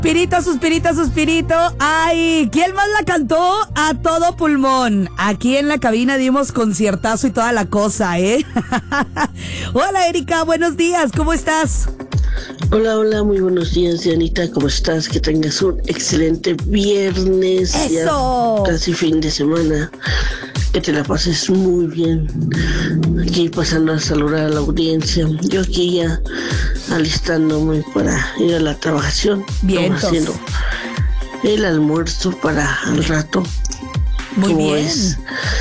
Suspirito, suspirito, suspirito. Ay, ¿quién más la cantó? A todo pulmón. Aquí en la cabina dimos conciertazo y toda la cosa, ¿eh? Hola, Erika, buenos días, ¿cómo estás? Hola, muy buenos días, Dianita, ¿cómo estás? Que tengas un excelente viernes. ¡Eso! Ya casi fin de semana. Que te la pases muy bien. Aquí pasando a saludar a la audiencia. Yo aquí ya alistándome para ir a la trabajación. Vientos. Haciendo el almuerzo para el rato. Muy bien. Es?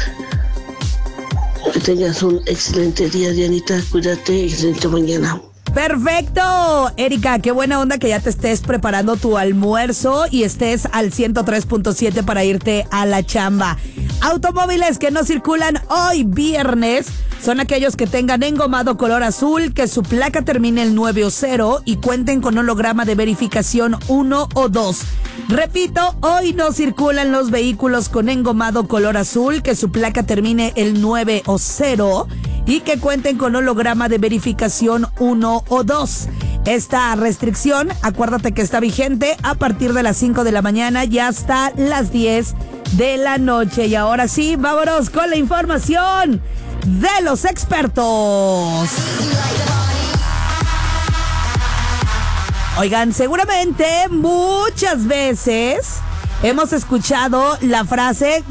Que tengas un excelente día, Dianita. Cuídate, excelente mañana. Perfecto, Erika, qué buena onda que ya te estés preparando tu almuerzo y estés al 103.7 para irte a la chamba. Automóviles que no circulan hoy viernes son aquellos que tengan engomado color azul, que su placa termine el 9 o 0 y cuenten con holograma de verificación 1 o 2. Repito, hoy no circulan los vehículos con engomado color azul, que su placa termine el 9 o 0 y que cuenten con holograma de verificación 1 o 2. Esta restricción, acuérdate que está vigente a partir de las 5 de la mañana y hasta las 10 de la noche. Y ahora sí, vámonos con la información de los expertos. Oigan, seguramente muchas veces hemos escuchado la frase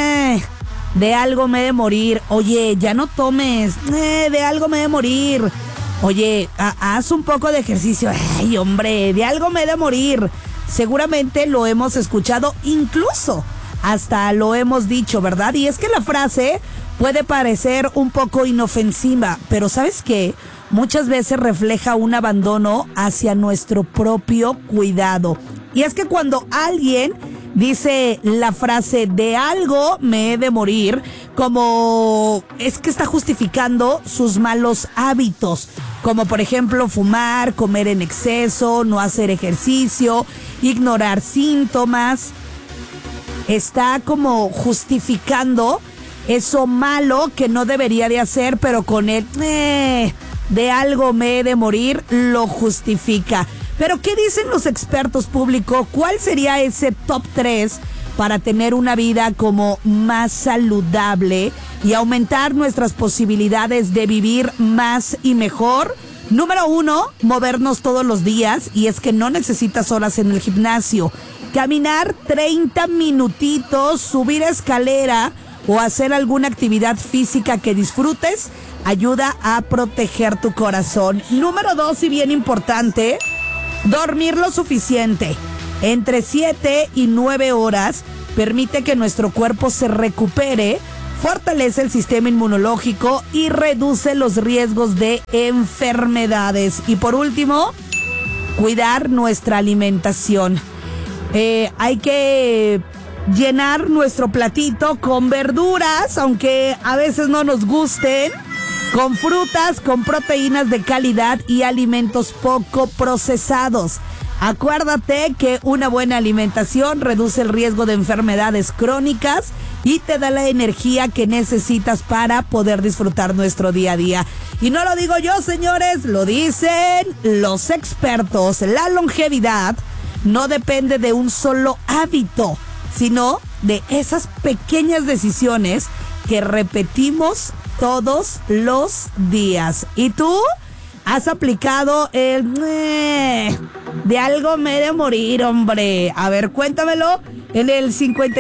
de algo me he de morir. Oye, ya no tomes, de algo me he de morir. Oye, haz un poco de ejercicio. Ay, hombre, de algo me he de morir. Seguramente lo hemos escuchado, incluso hasta lo hemos dicho, ¿verdad? Y es que la frase puede parecer un poco inofensiva, pero ¿sabes qué? Muchas veces refleja un abandono hacia nuestro propio cuidado. Y es que cuando alguien dice la frase de algo me he de morir, como es que está justificando sus malos hábitos, como por ejemplo fumar, comer en exceso, no hacer ejercicio, ignorar síntomas. Está como justificando eso malo que no debería de hacer, pero con el de algo me he de morir lo justifica. Pero ¿qué dicen los expertos, público? ¿Cuál sería ese top 3 para tener una vida como más saludable y aumentar nuestras posibilidades de vivir más y mejor? Número 1, movernos todos los días, y es que no necesitas horas en el gimnasio. Caminar 30 minutitos, subir escalera o hacer alguna actividad física que disfrutes ayuda a proteger tu corazón. Número 2, y bien importante, dormir lo suficiente. Entre 7 y 9 horas permite que nuestro cuerpo se recupere, fortalece el sistema inmunológico y reduce los riesgos de enfermedades. Y por último, cuidar nuestra alimentación. Hay que llenar nuestro platito con verduras, aunque a veces no nos gusten, con frutas, con proteínas de calidad y alimentos poco procesados. Acuérdate que una buena alimentación reduce el riesgo de enfermedades crónicas y te da la energía que necesitas para poder disfrutar nuestro día a día. Y no lo digo yo, señores, lo dicen los expertos. La longevidad no depende de un solo hábito, sino de esas pequeñas decisiones que repetimos todos los días. ¿Y tú? ¿Has aplicado el de algo me he de morir, hombre? A ver, cuéntamelo en el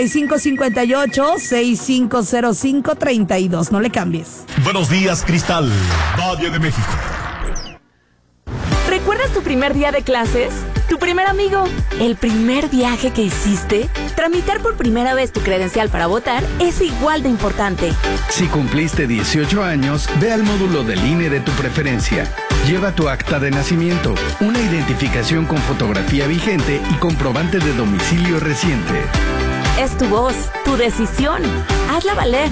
5558-650532. No le cambies. Buenos días, Cristal, Valle de México. ¿Recuerdas tu primer día de clases? ¿Tu primer amigo? ¿El primer viaje que hiciste? Tramitar por primera vez tu credencial para votar es igual de importante. Si cumpliste 18 años, ve al módulo del INE de tu preferencia. Lleva tu acta de nacimiento, una identificación con fotografía vigente y comprobante de domicilio reciente. Es tu voz, tu decisión. Hazla valer.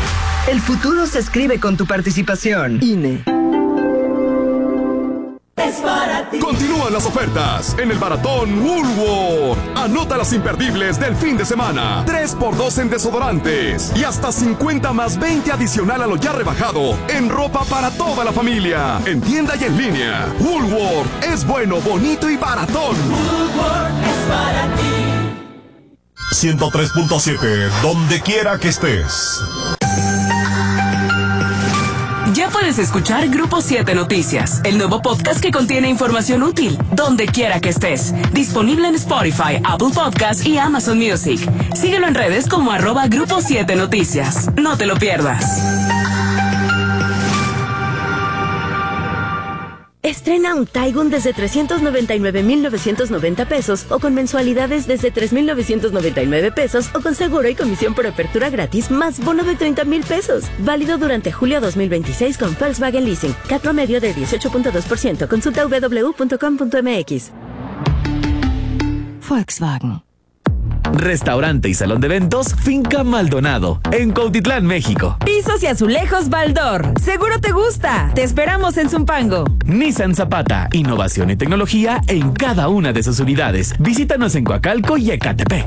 El futuro se escribe con tu participación. INE. Continúan las ofertas en el Maratón Woolworth. Anota las imperdibles del fin de semana. 3x2 en desodorantes y hasta 50 más 20 adicional a lo ya rebajado en ropa para toda la familia. En tienda y en línea. Woolworth es bueno, bonito y baratón. Woolworth es para ti. 103.7, donde quiera que estés. Ya puedes escuchar Grupo 7 Noticias, el nuevo podcast que contiene información útil, donde quiera que estés. Disponible en Spotify, Apple Podcasts y Amazon Music. Síguelo en redes como @Grupo 7 Noticias. No te lo pierdas. Estrena un Taigun desde 399,990 pesos o con mensualidades desde 3,999 pesos o con seguro y comisión por apertura gratis más bono de 30,000 pesos. Válido durante julio 2026 con Volkswagen Leasing. CAT promedio de 18.2%. Consulta www.com.mx. Volkswagen. Restaurante y salón de eventos Finca Maldonado, en Cuautitlán, México. Pisos y azulejos Baldor. Seguro te gusta. Te esperamos en Zumpango. Nissan Zapata, innovación y tecnología en cada una de sus unidades. Visítanos en Coacalco y Ecatepec.